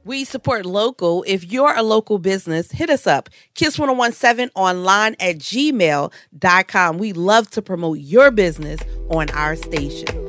We support local. If you're a local business, hit us up. Kiss1017 online at gmail.com. We love to promote your business on our station.